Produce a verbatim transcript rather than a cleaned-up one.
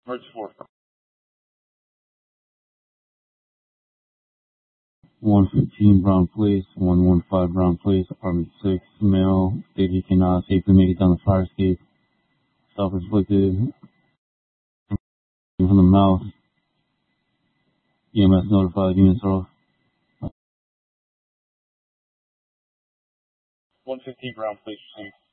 Emergency four. one fifteen Brown Place, one one five Brown Place, apartment six, male, stated he cannot safely make it down the fire escape. Self-inflicted from the mouth. E M S notified, units are off. one fifteen Brown Place received.